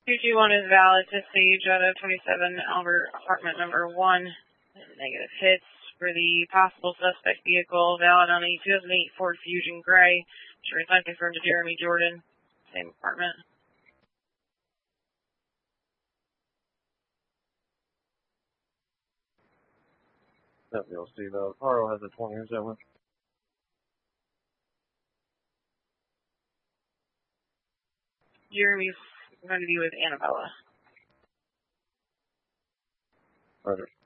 221 is valid to Sage out of 27 Albert apartment number 1. Negative hits for the possible suspect vehicle, valid on a 2008 Ford Fusion Gray. Insurance unconfirmed to Jeremy Jordan, same apartment. WLC, though. Carl has a 20 or so. Jeremy's going to be with Annabella. Roger.